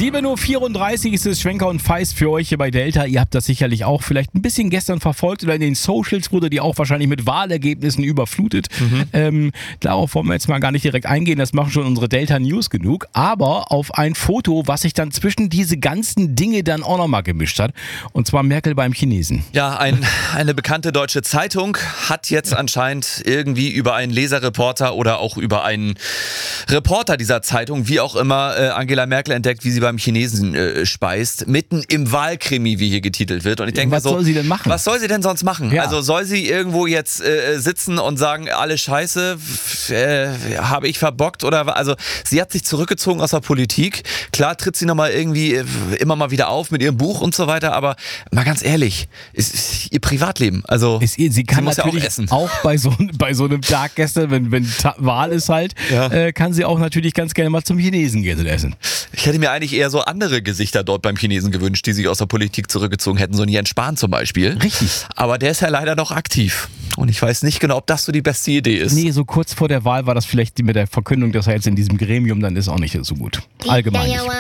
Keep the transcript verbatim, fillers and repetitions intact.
sieben Uhr vierunddreißig ist es, Schwenker und Feist für euch hier bei Delta. Ihr habt das sicherlich auch vielleicht ein bisschen gestern verfolgt oder in den Socials wurde die auch wahrscheinlich mit Wahlergebnissen überflutet. Mhm. Ähm, darauf wollen wir jetzt mal gar nicht direkt eingehen, das machen schon unsere Delta News genug. Aber auf ein Foto, was sich dann zwischen diese ganzen Dinge dann auch nochmal gemischt hat. Und zwar Merkel beim Chinesen. Ja, ein, eine bekannte deutsche Zeitung hat jetzt anscheinend irgendwie über einen Leserreporter oder auch über einen Reporter dieser Zeitung, wie auch immer, äh, Angela Merkel entdeckt, wie sie beim Chinesen äh, speist, mitten im Wahlkrimi, wie hier getitelt wird. Und ich denke was mir so, soll sie denn machen? Was soll sie denn sonst machen? Ja. Also soll sie irgendwo jetzt äh, sitzen und sagen, alle Scheiße, äh, habe ich verbockt oder also sie hat sich zurückgezogen aus der Politik. Klar tritt sie nochmal irgendwie äh, immer mal wieder auf mit ihrem Buch und so weiter, aber mal ganz ehrlich, ist, ist ihr Privatleben. Also ist ihr, sie kann sie muss natürlich ja auch essen. Auch bei so, bei so einem Tag gestern, wenn, wenn Ta- Wahl ist halt, Ja. äh, kann sie auch natürlich ganz gerne mal zum Chinesen gehen und essen. Ich hätte mir eigentlich eher so andere Gesichter dort beim Chinesen gewünscht, die sich aus der Politik zurückgezogen hätten, so ein Jens Spahn zum Beispiel. Richtig. Aber der ist ja leider noch aktiv. Und ich weiß nicht genau, ob das so die beste Idee ist. Nee, so kurz vor der Wahl war das vielleicht mit der Verkündung, dass er jetzt in diesem Gremium dann ist, auch nicht so gut. Allgemein nicht.